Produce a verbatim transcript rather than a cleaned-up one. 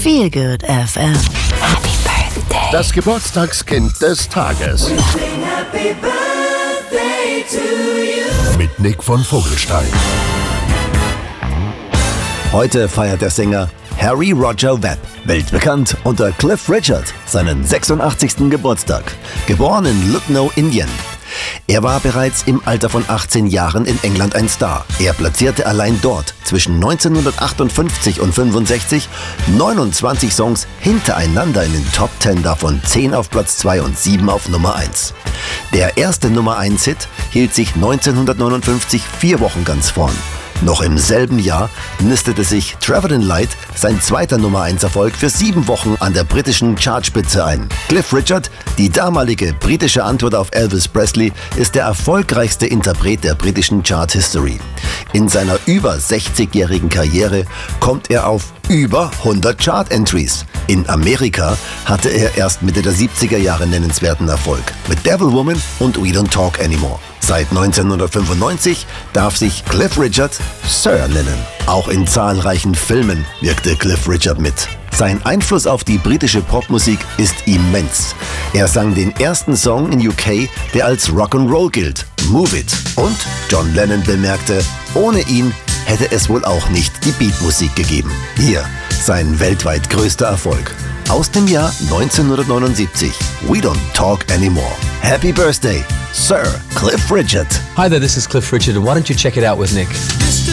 Feel Good F M. Happy Birthday. Das Geburtstagskind des Tages. Happy Birthday to you. Mit Nick von Vogelstein. Heute feiert der Sänger Harry Roger Webb, weltbekannt unter Cliff Richard, seinen sechsundachtzigsten Geburtstag. Geboren in Lucknow, Indien. Er war bereits im Alter von achtzehn Jahren in England ein Star. Er platzierte allein dort zwischen neunzehnhundertachtundfünfzig und fünfundsechzig neunundzwanzig Songs hintereinander in den Top zehn, davon zehn auf Platz zwei und sieben auf Nummer eins. Der erste Nummer eins Hit hielt sich neunzehnhundertneunundfünfzig vier Wochen ganz vorn. Noch im selben Jahr nistete sich Travelin' Light, sein zweiter Nummer eins Erfolg, für sieben Wochen an der britischen Chartspitze ein. Cliff Richard, die damalige britische Antwort auf Elvis Presley, ist der erfolgreichste Interpret der britischen Chart-History. In seiner über sechzigjährigen Karriere kommt er auf über hundert Chart-Entries. In Amerika hatte er erst Mitte der siebziger Jahre nennenswerten Erfolg mit Devil Woman und We Don't Talk Anymore. Seit neunzehnhundertfünfundneunzig darf sich Cliff Richard Sir nennen. Auch in zahlreichen Filmen wirkte Cliff Richard mit. Sein Einfluss auf die britische Popmusik ist immens. Er sang den ersten Song in U K, der als Rock'n'Roll gilt, Move It. Und John Lennon bemerkte, ohne ihn hätte es wohl auch nicht die Beatmusik gegeben. Hier sein weltweit größter Erfolg. Aus dem Jahr neunzehnhundertneunundsiebzig. We Don't Talk Anymore. Happy Birthday, Sir Cliff Richard. Hi there, this is Cliff Richard, and why don't you check it out with Nick?